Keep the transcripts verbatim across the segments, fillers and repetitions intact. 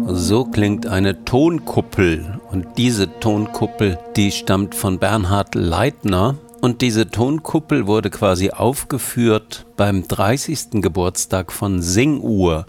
So klingt eine Tonkuppel. Und diese Tonkuppel, die stammt von Bernhard Leitner. Und diese Tonkuppel wurde quasi aufgeführt beim dreißigsten Geburtstag von Singuhr.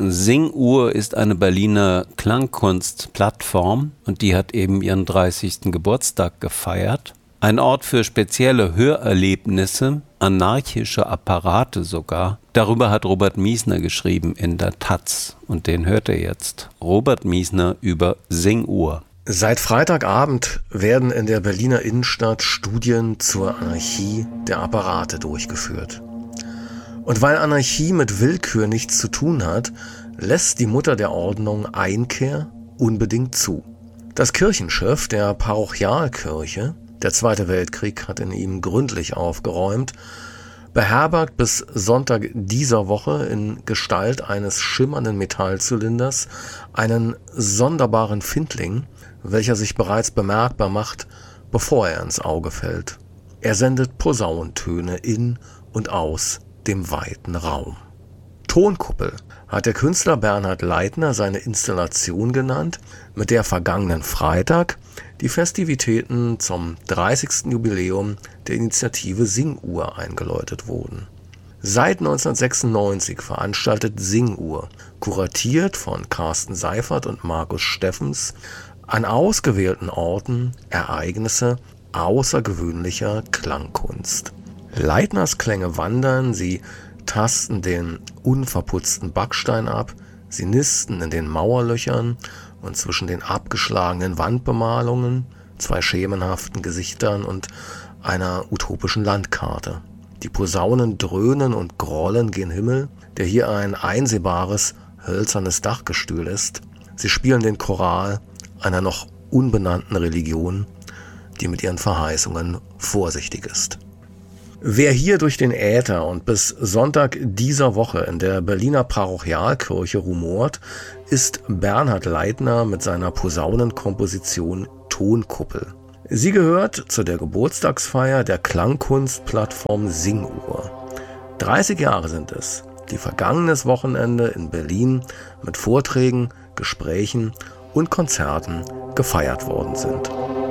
Singuhr ist eine Berliner Klangkunstplattform und die hat eben ihren dreißigsten Geburtstag gefeiert. Ein Ort für spezielle Hörerlebnisse, anarchische Apparate sogar. Darüber hat Robert Miesner geschrieben in der Taz. Und den hört ihr jetzt. Robert Miesner über Singuhr. Seit Freitagabend werden in der Berliner Innenstadt Studien zur Anarchie der Apparate durchgeführt. Und weil Anarchie mit Willkür nichts zu tun hat, lässt die Mutter der Ordnung Einkehr unbedingt zu. Das Kirchenschiff der Parochialkirche, der Zweite Weltkrieg hat in ihm gründlich aufgeräumt, beherbergt bis Sonntag dieser Woche in Gestalt eines schimmernden Metallzylinders einen sonderbaren Findling, welcher sich bereits bemerkbar macht, bevor er ins Auge fällt. Er sendet Posaunentöne in und aus dem weiten Raum. Tonkuppel hat der Künstler Bernhard Leitner seine Installation genannt, mit der vergangenen Freitag die Festivitäten zum dreißigsten Jubiläum der Initiative Singuhr eingeläutet wurden. Seit neunzehnhundertsechsundneunzig veranstaltet Singuhr, kuratiert von Carsten Seifert und Markus Steffens, an ausgewählten Orten Ereignisse außergewöhnlicher Klangkunst. Leitners Klänge wandern, sie tasten den unverputzten Backstein ab, sie nisten in den Mauerlöchern und zwischen den abgeschlagenen Wandbemalungen, zwei schemenhaften Gesichtern und einer utopischen Landkarte. Die Posaunen dröhnen und grollen gen Himmel, der hier ein einsehbares, hölzernes Dachgestühl ist. Sie spielen den Choral einer noch unbenannten Religion, die mit ihren Verheißungen vorsichtig ist. Wer hier durch den Äther und bis Sonntag dieser Woche in der Berliner Parochialkirche rumort, ist Bernhard Leitner mit seiner Posaunenkomposition Tonkuppel. Sie gehört zu der Geburtstagsfeier der Klangkunstplattform Singuhr. dreißig Jahre sind es, die vergangenes Wochenende in Berlin mit Vorträgen, Gesprächen und Konzerten gefeiert worden sind.